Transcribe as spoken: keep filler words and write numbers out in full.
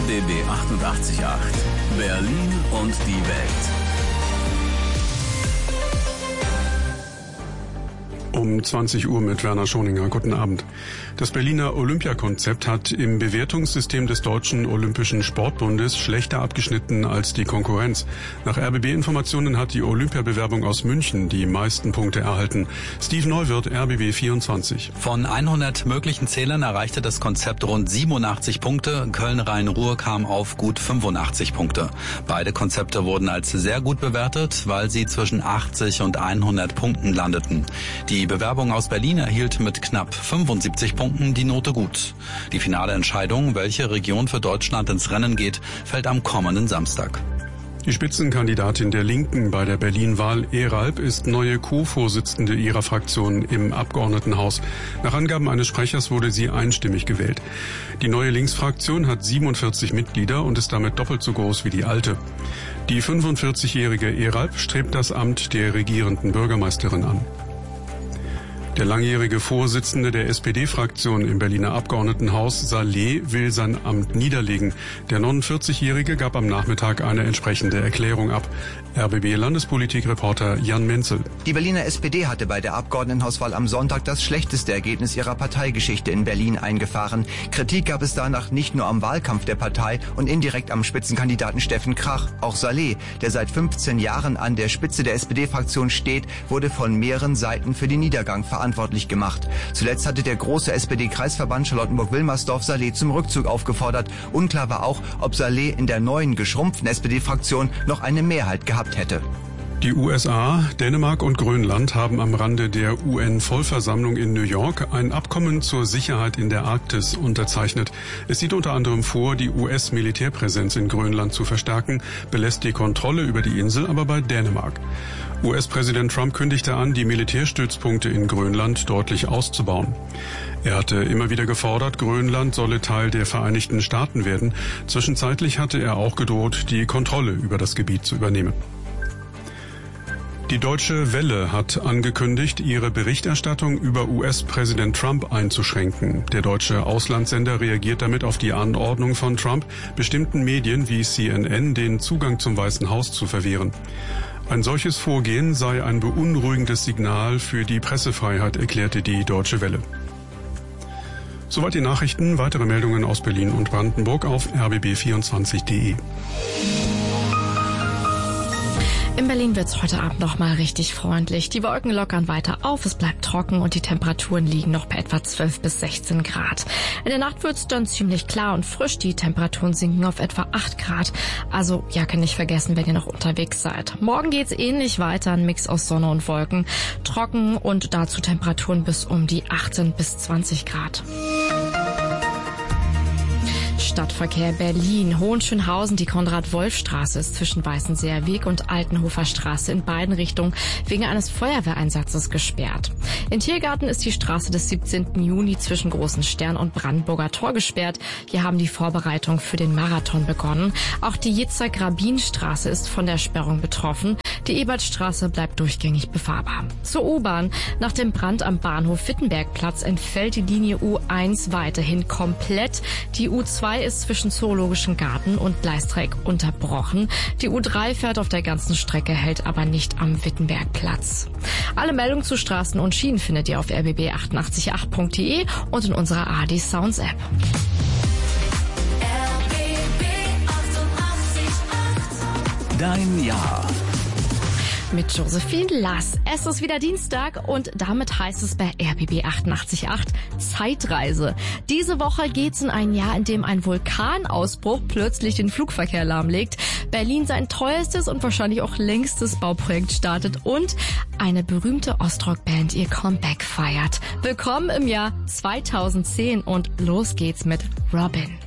B B achtundachtzig Komma acht. Berlin und die Welt. Um zwanzig Uhr mit Werner Schoninger. Guten Abend. Das Berliner Olympiakonzept hat im Bewertungssystem des Deutschen Olympischen Sportbundes schlechter abgeschnitten als die Konkurrenz. Nach R B B-Informationen hat die Olympiabewerbung aus München die meisten Punkte erhalten. Steve Neuwirth, R B B vierundzwanzig. Von hundert möglichen Zählern erreichte das Konzept rund siebenundachtzig Punkte. Köln-Rhein-Ruhr kam auf gut fünfundachtzig Punkte. Beide Konzepte wurden als sehr gut bewertet, weil sie zwischen achtzig und hundert Punkten landeten. Die Die Bewerbung aus Berlin erhielt mit knapp fünfundsiebzig Punkten die Note gut. Die finale Entscheidung, welche Region für Deutschland ins Rennen geht, fällt am kommenden Samstag. Die Spitzenkandidatin der Linken bei der Berlin-Wahl, Eralp, ist neue Co-Vorsitzende ihrer Fraktion im Abgeordnetenhaus. Nach Angaben eines Sprechers wurde sie einstimmig gewählt. Die neue Linksfraktion hat siebenundvierzig Mitglieder und ist damit doppelt so groß wie die alte. Die fünfundvierzigjährige Eralp strebt das Amt der regierenden Bürgermeisterin an. Der langjährige Vorsitzende der S P D-Fraktion im Berliner Abgeordnetenhaus, Saleh, will sein Amt niederlegen. Der neunundvierzigjährige gab am Nachmittag eine entsprechende Erklärung ab. R B B-Landespolitikreporter Jan Menzel. Die Berliner S P D hatte bei der Abgeordnetenhauswahl am Sonntag das schlechteste Ergebnis ihrer Parteigeschichte in Berlin eingefahren. Kritik gab es danach nicht nur am Wahlkampf der Partei und indirekt am Spitzenkandidaten Steffen Krach. Auch Saleh, der seit fünfzehn Jahren an der Spitze der S P D-Fraktion steht, wurde von mehreren Seiten für den Niedergang verantwortlich. verantwortlich gemacht. Zuletzt hatte der große S P D-Kreisverband Charlottenburg-Wilmersdorf Saleh zum Rückzug aufgefordert. Unklar war auch, ob Saleh in der neuen geschrumpften S P D-Fraktion noch eine Mehrheit gehabt hätte. Die U S A, Dänemark und Grönland haben am Rande der U N-Vollversammlung in New York ein Abkommen zur Sicherheit in der Arktis unterzeichnet. Es sieht unter anderem vor, die U S-Militärpräsenz in Grönland zu verstärken, belässt die Kontrolle über die Insel aber bei Dänemark. U S-Präsident Trump kündigte an, die Militärstützpunkte in Grönland deutlich auszubauen. Er hatte immer wieder gefordert, Grönland solle Teil der Vereinigten Staaten werden. Zwischenzeitlich hatte er auch gedroht, die Kontrolle über das Gebiet zu übernehmen. Die Deutsche Welle hat angekündigt, ihre Berichterstattung über U S-Präsident Trump einzuschränken. Der deutsche Auslandssender reagiert damit auf die Anordnung von Trump, bestimmten Medien wie C N N den Zugang zum Weißen Haus zu verwehren. Ein solches Vorgehen sei ein beunruhigendes Signal für die Pressefreiheit, erklärte die Deutsche Welle. Soweit die Nachrichten. Weitere Meldungen aus Berlin und Brandenburg auf r b b vierundzwanzig punkt de. In Berlin wird's heute Abend noch mal richtig freundlich. Die Wolken lockern weiter auf, es bleibt trocken und die Temperaturen liegen noch bei etwa zwölf bis sechzehn Grad. In der Nacht wird's dann ziemlich klar und frisch. Die Temperaturen sinken auf etwa acht Grad. Also Jacke nicht vergessen, wenn ihr noch unterwegs seid. Morgen geht's ähnlich weiter, ein Mix aus Sonne und Wolken. Trocken und dazu Temperaturen bis um die achtzehn bis zwanzig Grad. Stadtverkehr Berlin. Hohenschönhausen, die Konrad-Wolf-Straße ist zwischen Weißenseer Weg und Altenhofer Straße in beiden Richtungen wegen eines Feuerwehreinsatzes gesperrt. In Tiergarten ist die Straße des siebzehnten Juni zwischen Großen Stern und Brandenburger Tor gesperrt. Hier haben die Vorbereitungen für den Marathon begonnen. Auch die Jitzek-Rabin-Straße ist von der Sperrung betroffen. Die Ebertstraße bleibt durchgängig befahrbar. Zur U-Bahn. Nach dem Brand am Bahnhof Wittenbergplatz entfällt die Linie U eins weiterhin komplett. Die U zwei ist zwischen Zoologischen Garten und Gleisdreieck unterbrochen. Die U drei fährt auf der ganzen Strecke, hält aber nicht am Wittenbergplatz. Alle Meldungen zu Straßen und Schienen findet ihr auf r b b achtundachtzig Komma acht punkt de und in unserer A D Sounds App. Dein Jahr. Mit Josephine Lass. Es ist wieder Dienstag und damit heißt es bei R B B achtundachtzig Komma acht Zeitreise. Diese Woche geht's in ein Jahr, in dem ein Vulkanausbruch plötzlich den Flugverkehr lahmlegt, Berlin sein teuerstes und wahrscheinlich auch längstes Bauprojekt startet und eine berühmte Ostrock-Band ihr Comeback feiert. Willkommen im Jahr zweitausendzehn und los geht's mit Robin.